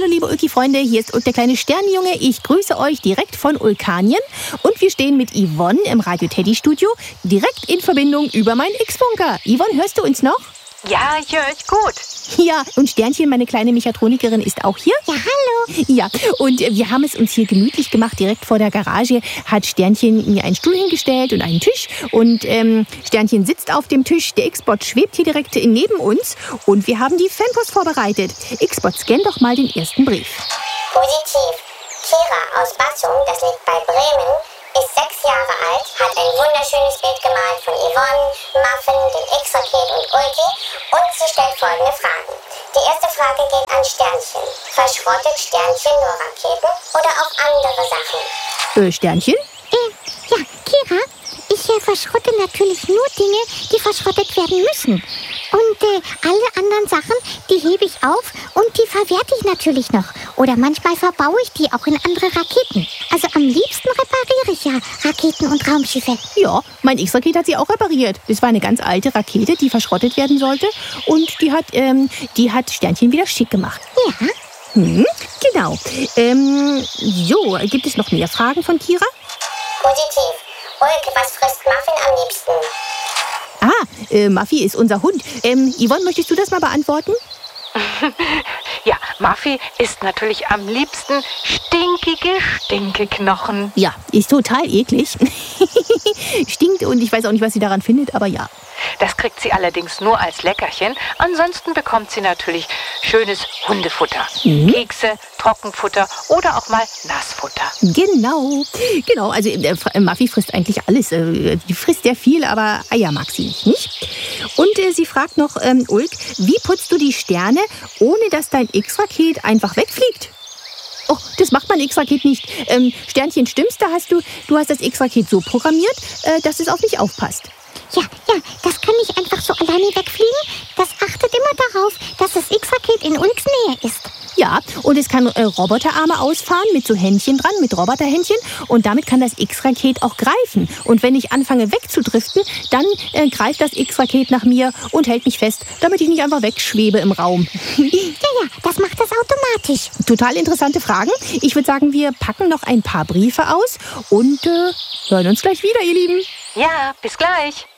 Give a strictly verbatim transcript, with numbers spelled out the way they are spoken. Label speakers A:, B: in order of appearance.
A: Hallo liebe Ulki-Freunde, hier ist Ulk, der kleine Sternenjunge. Ich grüße euch direkt von Ulkanien und wir stehen mit Yvonne im Radio-Teddy-Studio direkt in Verbindung über meinen X-Funker. Yvonne, hörst du uns noch?
B: Ja, ich höre euch gut.
A: Ja, und Sternchen, meine kleine Mechatronikerin, ist auch hier.
C: Ja, hallo.
A: Ja, und wir haben es uns hier gemütlich gemacht. Direkt vor der Garage hat Sternchen mir einen Stuhl hingestellt und einen Tisch. Und ähm, Sternchen sitzt auf dem Tisch. Der X-Bot schwebt hier direkt neben uns. Und wir haben die Fanpost vorbereitet. X-Bot, scann doch mal den ersten Brief.
C: Positiv. Kira aus Bassum, das liegt bei Bremen, ist sechs Jahre alt, hat ein wunderschönes Bild gemalt von Yvonne, Muffin, dem X-Raket und Ulki und sie stellt folgende Fragen. Die erste Frage geht an Sternchen. Verschrottet Sternchen nur Raketen oder auch andere Sachen?
A: Äh, Sternchen?
D: Äh, ja, Kira, ich äh, verschrotte natürlich nur Dinge, die verschrottet werden müssen. Und äh, alle anderen Sachen, die hebe ich auf und die verwerte ich natürlich noch. Oder manchmal verbaue ich die auch in andere Raketen. Also am liebsten repariere ich ja Raketen und Raumschiffe.
A: Ja, mein X-Raket hat sie auch repariert. Das war eine ganz alte Rakete, die verschrottet werden sollte. Und die hat, ähm, die hat Sternchen wieder schick gemacht.
D: Ja.
A: Hm, genau. Ähm, so, gibt es noch mehr Fragen von Kira?
C: Positiv. Ulk, was frisst Muffin am liebsten?
A: Ah, äh, Muffy ist unser Hund. Ähm, Yvonne, möchtest du das mal beantworten?
B: Ja, Muffy isst natürlich am liebsten stinkige Stinkeknochen.
A: Ja, ist total eklig. Stinkt und ich weiß auch nicht, was sie daran findet, aber ja.
B: Das kriegt sie allerdings nur als Leckerchen. Ansonsten bekommt sie natürlich schönes Hundefutter. Mhm. Kekse, Trockenfutter oder auch mal Nassfutter.
A: Genau, genau. Also äh, Muffy frisst eigentlich alles. Äh, die frisst sehr viel, aber Eier mag sie nicht. nicht? Und äh, sie fragt noch, ähm, Ulk, wie putzt du die Sterne, ohne dass dein X-Raket einfach wegfliegt? Oh, das macht mein X-Raket nicht. Ähm, Sternchen, stimmt's? Da hast du, du hast das X-Raket so programmiert, äh, dass es auf dich aufpasst.
D: Ja, ja, das kann nicht einfach so alleine wegfliegen. Das achtet immer darauf, dass das X-Raket in Ulks Nähe ist.
A: Ja, und es kann äh, Roboterarme ausfahren mit so Händchen dran, mit Roboterhändchen. Und damit kann das X-Raket auch greifen. Und wenn ich anfange wegzudriften, dann äh, greift das X-Raket nach mir und hält mich fest, damit ich nicht einfach wegschwebe im Raum.
D: Ja, ja, das macht das automatisch.
A: Total interessante Fragen. Ich würde sagen, wir packen noch ein paar Briefe aus und äh, hören uns gleich wieder, ihr Lieben.
B: Ja, bis gleich.